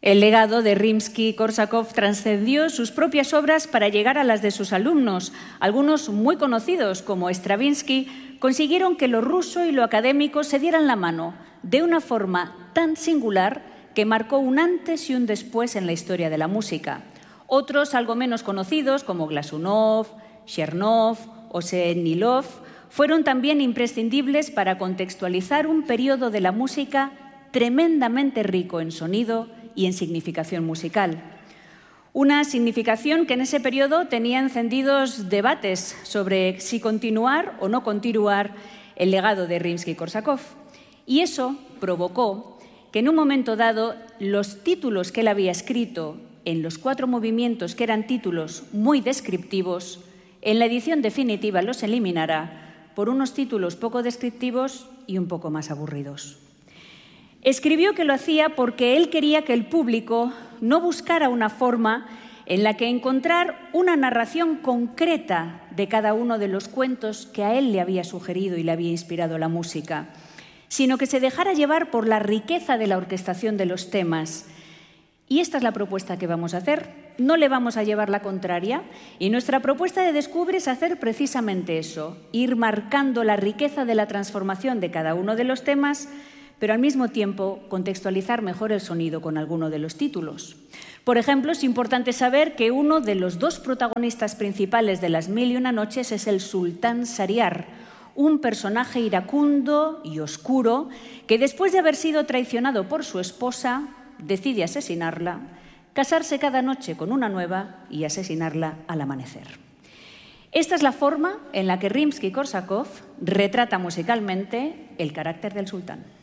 El legado de Rimski-Kórsakov trascendió sus propias obras para llegar a las de sus alumnos. Algunos muy conocidos, como Stravinsky, consiguieron que lo ruso y lo académico se dieran la mano de una forma tan singular que marcó un antes y un después en la historia de la música. Otros, algo menos conocidos, como Glazunov, Chernov o Senilov, fueron también imprescindibles para contextualizar un periodo de la música tremendamente rico en sonido y en significación musical. Una significación que en ese periodo tenía encendidos debates sobre si continuar o no continuar el legado de Rimski-Kórsakov. Y eso provocó que en un momento dado los títulos que él había escrito en los 4 movimientos, que eran títulos muy descriptivos, en la edición definitiva los eliminara por unos títulos poco descriptivos y un poco más aburridos. Escribió que lo hacía porque él quería que el público no buscara una forma en la que encontrar una narración concreta de cada uno de los cuentos que a él le había sugerido y le había inspirado la música, sino que se dejara llevar por la riqueza de la orquestación de los temas. Y esta es la propuesta que vamos a hacer. No le vamos a llevar la contraria y nuestra propuesta de Descubre es hacer precisamente eso, ir marcando la riqueza de la transformación de cada uno de los temas, pero al mismo tiempo contextualizar mejor el sonido con alguno de los títulos. Por ejemplo, es importante saber que uno de los 2 protagonistas principales de Las Mil y una noches es el sultán Shahriar, un personaje iracundo y oscuro que después de haber sido traicionado por su esposa, decide asesinarla, casarse cada noche con una nueva y asesinarla al amanecer. Esta es la forma en la que Rimski-Kórsakov retrata musicalmente el carácter del sultán.